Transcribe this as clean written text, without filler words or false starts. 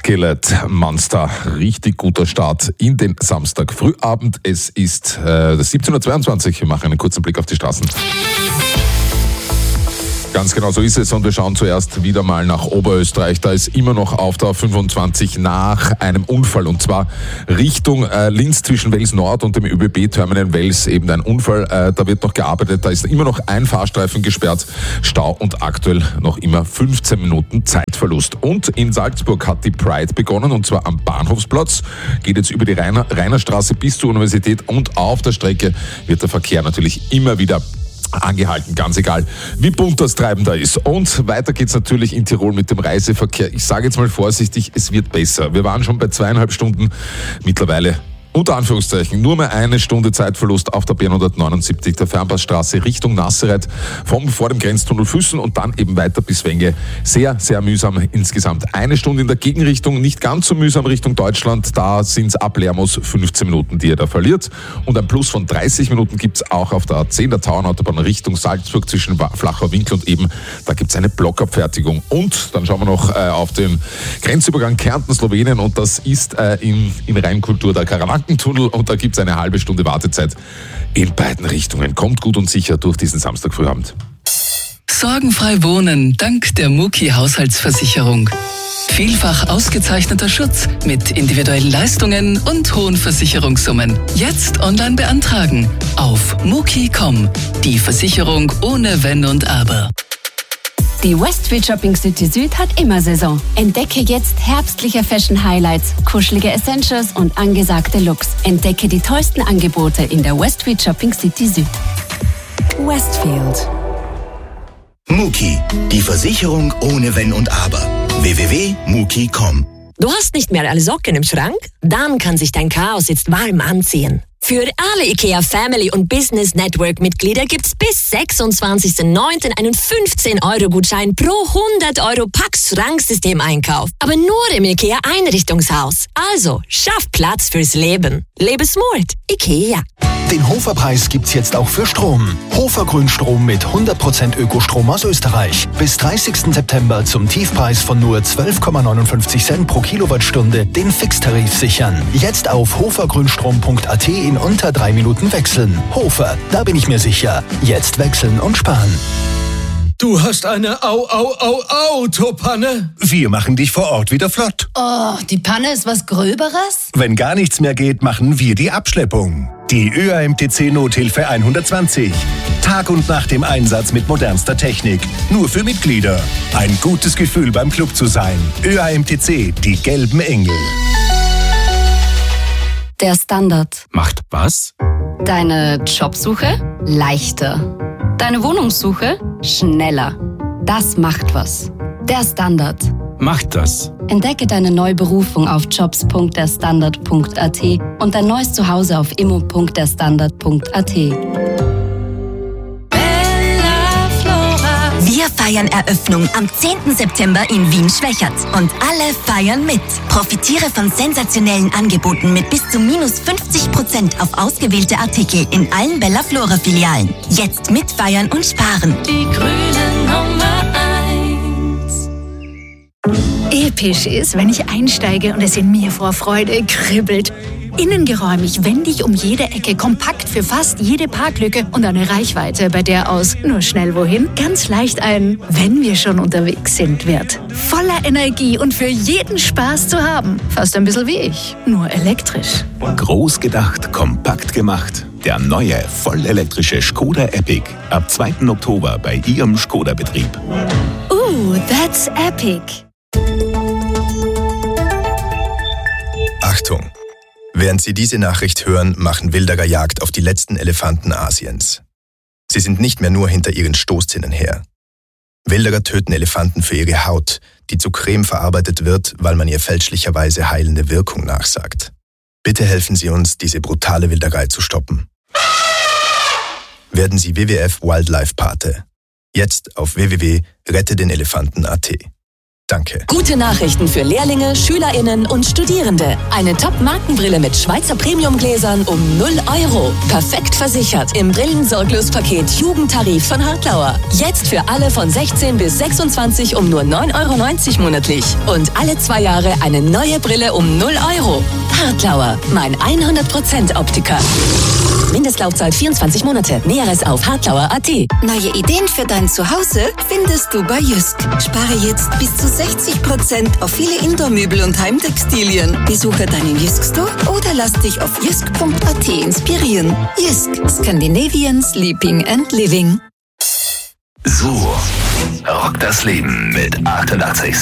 Skillet Monster. Richtig guter Start in den Samstag Frühabend. Es ist 17.22 Uhr. Wir machen einen kurzen Blick auf die Straßen. Ganz genau so ist es und wir schauen zuerst wieder mal nach Oberösterreich. Da ist immer noch auf der 25 nach einem Unfall und zwar Richtung Linz zwischen Wels Nord und dem ÖBB-Terminal Wels eben ein Unfall. Da wird noch gearbeitet, da ist immer noch ein Fahrstreifen gesperrt, Stau und aktuell noch immer 15 Minuten Zeitverlust. Und in Salzburg hat die Pride begonnen und zwar am Bahnhofsplatz, geht jetzt über die Rainerstraße bis zur Universität und auf der Strecke wird der Verkehr natürlich immer wieder angehalten, ganz egal, wie bunt das Treiben da ist. Und weiter geht's natürlich in Tirol mit dem Reiseverkehr. Ich sage jetzt mal vorsichtig, es wird besser. Wir waren schon bei 2,5 Stunden, mittlerweile unter Anführungszeichen nur mehr eine Stunde Zeitverlust auf der B179 der Fernpassstraße Richtung Nazareth vor dem Grenztunnel Füssen und dann eben weiter bis Wenge. Sehr, sehr mühsam insgesamt. Eine Stunde in der Gegenrichtung, nicht ganz so mühsam Richtung Deutschland. Da sind es ab Lermos 15 Minuten, die ihr da verliert. Und ein Plus von 30 Minuten gibt's auch auf der A10 der Tauernautobahn Richtung Salzburg zwischen Flachau Winkel und eben, da gibt's eine Blockabfertigung. Und dann schauen wir noch auf den Grenzübergang Kärnten-Slowenien und das ist in Rheinkultur der Karawankentunnel und da gibt es eine halbe Stunde Wartezeit in beiden Richtungen. Kommt gut und sicher durch diesen Samstagfrühabend. Sorgenfrei wohnen dank der Muki Haushaltsversicherung. Vielfach ausgezeichneter Schutz mit individuellen Leistungen und hohen Versicherungssummen. Jetzt online beantragen auf muki.com. Die Versicherung ohne Wenn und Aber. Die Westfield Shopping City Süd hat immer Saison. Entdecke jetzt herbstliche Fashion Highlights, kuschelige Essentials und angesagte Looks. Entdecke die tollsten Angebote in der Westfield Shopping City Süd. Westfield. Muki, die Versicherung ohne Wenn und Aber. www.muki.com. Du hast nicht mehr alle Socken im Schrank? Dann kann sich dein Chaos jetzt warm anziehen. Für alle IKEA Family und Business Network Mitglieder gibt's bis 26.09. einen 15-Euro-Gutschein pro 100 Euro Pax-Schranksystem-Einkauf. Aber nur im IKEA Einrichtungshaus. Also, schaff Platz fürs Leben. Lebe smart. IKEA. Den Hofer-Preis gibt's jetzt auch für Strom. Hofer Grünstrom mit 100% Ökostrom aus Österreich. Bis 30. September zum Tiefpreis von nur 12,59 Cent pro Kilowattstunde den Fixtarif sichern. Jetzt auf hofergrünstrom.at in unter 3 Minuten wechseln. Hofer, da bin ich mir sicher. Jetzt wechseln und sparen. Du hast eine Autopanne? Wir machen dich vor Ort wieder flott. Oh, die Panne ist was Gröberes? Wenn gar nichts mehr geht, machen wir die Abschleppung. Die ÖAMTC Nothilfe 120. Tag und Nacht im Einsatz mit modernster Technik. Nur für Mitglieder. Ein gutes Gefühl beim Club zu sein. ÖAMTC, die gelben Engel. Der Standard. Macht was? Deine Jobsuche leichter. Deine Wohnungssuche schneller. Das macht was. Der Standard. Macht das. Entdecke deine neue Berufung auf jobs.derstandard.at und dein neues Zuhause auf immo.derstandard.at. Wir feiern Eröffnung am 10. September in Wien-Schwächert. Und alle feiern mit. Profitiere von sensationellen Angeboten mit bis zu -50% auf ausgewählte Artikel in allen Bella Flora-Filialen. Jetzt mitfeiern und sparen. Die Grünen Nummer 1. Episch ist, wenn ich einsteige und es in mir vor Freude kribbelt. Innengeräumig, wendig um jede Ecke, kompakt für fast jede Parklücke und eine Reichweite, bei der aus nur schnell wohin ganz leicht ein "wenn wir schon unterwegs sind" wird. Voller Energie und für jeden Spaß zu haben. Fast ein bisschen wie ich, nur elektrisch. Groß gedacht, kompakt gemacht. Der neue, vollelektrische Skoda Epic. Ab 2. Oktober bei Ihrem Skoda-Betrieb. That's epic. Achtung! Während Sie diese Nachricht hören, machen Wilderer Jagd auf die letzten Elefanten Asiens. Sie sind nicht mehr nur hinter ihren Stoßzähnen her. Wilderer töten Elefanten für ihre Haut, die zu Creme verarbeitet wird, weil man ihr fälschlicherweise heilende Wirkung nachsagt. Bitte helfen Sie uns, diese brutale Wilderei zu stoppen. Werden Sie WWF Wildlife Pate. Jetzt auf www.rettedenelefanten.at. Danke. Gute Nachrichten für Lehrlinge, SchülerInnen und Studierende. Eine Top-Markenbrille mit Schweizer Premiumgläsern um 0 €. Perfekt versichert im Brillensorglospaket Jugendtarif von Hartlauer. Jetzt für alle von 16 bis 26 um nur 9,90 € monatlich. Und alle 2 Jahre eine neue Brille um 0 €. Hartlauer, mein 100% Optiker. Mindestlaufzeit 24 Monate. Näheres auf hartlauer.at. Neue Ideen für dein Zuhause findest du bei Jysk. Spare jetzt bis zu 60% auf viele Indoor-Möbel und Heimtextilien. Besuche deinen Jysk-Store oder lass dich auf jysk.at inspirieren. Jysk, Scandinavian Sleeping and Living. So rockt das Leben mit 88